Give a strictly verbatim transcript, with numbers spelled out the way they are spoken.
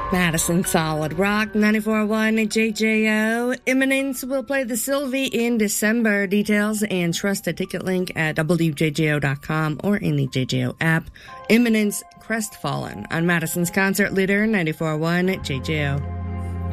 Madison Solid Rock, ninety-four point one J J O. Imminence will play the Sylvie in December. Details and trust a ticket link at W J J O dot com or in the J J O app. Imminence Crestfallen on Madison's concert leader, ninety-four point one J J O.